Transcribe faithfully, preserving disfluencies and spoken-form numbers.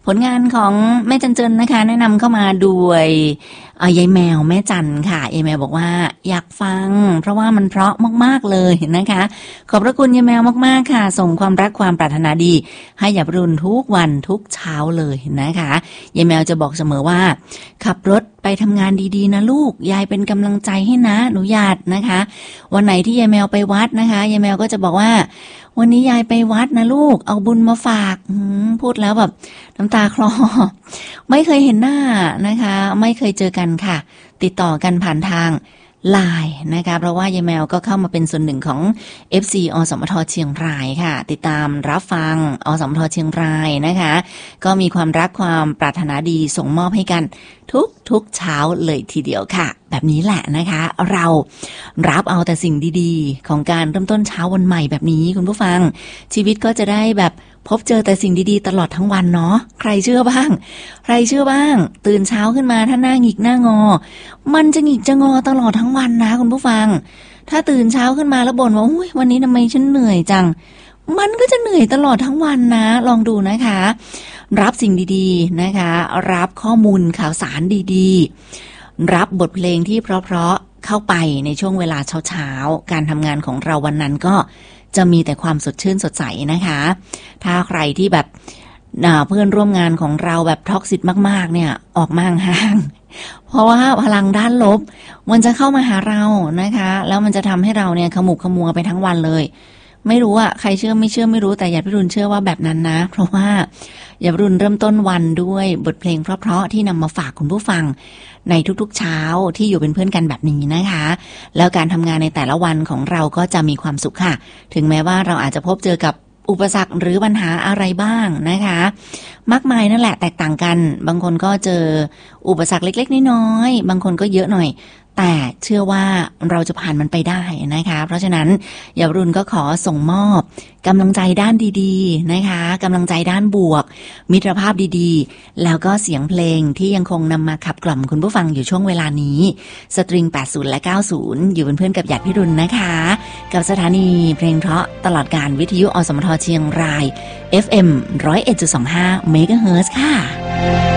ผลงานของแม่จันเจินนะคะแนะนำเข้ามาด้วยยายแมวแม่จันค่ะยายแมวบอกว่าอยากฟังเพราะว่ามันเพราะมากๆเลยนะคะขอบพระคุณยายแมวมากๆค่ะส่งความรักความปรารถนาดีให้หยับรุ่นทุกวันทุกเช้าเลยนะคะยายแมวจะบอกเสมอว่าขับรถไปทำงานดีๆนะลูกยายเป็นกำลังใจให้นะหนูหยาดนะคะวันไหนที่ยายแมวไปวัดนะคะยายแมวก็จะบอกว่าวันนี้ยายไปวัดนะลูกเอาบุญมาฝากพูดแล้วแบบน้ำตาคลอไม่เคยเห็นหน้านะคะไม่เคยเจอกันค่ะติดต่อกันผ่านทางไลน์นะคะเพราะว่ายายแมวก็เข้ามาเป็นส่วนหนึ่งของ เอฟ ซี อสมทเชียงรายค่ะติดตามรับฟังอสมทเชียงรายนะคะก็มีความรักความปรารถนาดีส่งมอบให้กันทุกทุกเช้าเลยทีเดียวค่ะแบบนี้แหละนะคะเรารับเอาแต่สิ่งดีๆของการเริ่มต้นเช้าวันใหม่แบบนี้คุณผู้ฟังชีวิตก็จะได้แบบพบเจอแต่สิ่งดีๆตลอดทั้งวันเนาะใครเชื่อบ้างใครเชื่อบ้างตื่นเช้าขึ้นมาถ้าหน้าหงิกหน้างอมันจะหงิกจะงอตลอดทั้งวันนะคุณผู้ฟังถ้าตื่นเช้าขึ้นมาแล้วบ่นว่าอุ๊ยวันนี้ทำไมฉันเหนื่อยจังมันก็จะเหนื่อยตลอดทั้งวันนะลองดูนะคะรับสิ่งดีๆนะคะรับข้อมูลข่าวสารดีๆรับบทเพลงที่เพราะๆเข้าไปในช่วงเวลาเช้าๆการทำงานของเราวันนั้นก็จะมีแต่ความสดชื่นสดใสนะคะถ้าใครที่แบบเพื่อนร่วมงานของเราแบบท็อกซิกมากๆเนี่ยออกมาห่างเพราะว่าพลังด้านลบมันจะเข้ามาหาเรานะคะแล้วมันจะทำให้เราเนี่ยขมุกขมัวไปทั้งวันเลยไม่รู้อะใครเชื่อไม่เชื่อไม่รู้แต่หยาดพิรุณเชื่อว่าแบบนั้นนะเพราะว่าหยาดพิรุณเริ่มต้นวันด้วยบทเพลงเพราะๆที่นำมาฝากคุณผู้ฟังในทุกๆเช้าที่อยู่เป็นเพื่อนกันแบบนี้นะคะแล้วการทำงานในแต่ละวันของเราก็จะมีความสุขค่ะถึงแม้ว่าเราอาจจะพบเจอกับอุปสรรคหรือปัญหาอะไรบ้างนะคะมากมายนั่นแหละแตกต่างกันบางคนก็เจออุปสรรคเล็กๆน้อยๆบางคนก็เยอะหน่อยแต่เชื่อว่าเราจะผ่านมันไปได้นะคะเพราะฉะนั้นหยาดรุ่นก็ขอส่งมอบกำลังใจด้านดีๆนะคะกำลังใจด้านบวกมิตรภาพดีๆแล้วก็เสียงเพลงที่ยังคงนำมาขับกล่อมคุณผู้ฟังอยู่ช่วงเวลานี้สตริงแปดสิบและเก้าสิบอยู่เป็นเพื่อนกับหยาดพิรุณนะคะกับสถานีเพลงเพราะตลอดการวิทยุอสมทเชียงราย เอฟ เอ็ม หนึ่งศูนย์เอ็ดจุดสองห้า เมกะเฮิรตซ์ค่ะ